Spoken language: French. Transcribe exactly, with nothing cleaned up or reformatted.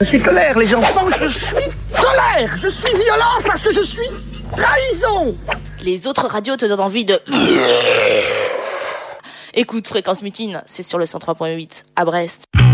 Je suis colère, les enfants, je suis colère. Je suis violence parce que je suis trahison. Les autres radios te donnent envie de... Écoute Fréquence Mutine, c'est sur le cent trois point huit à Brest.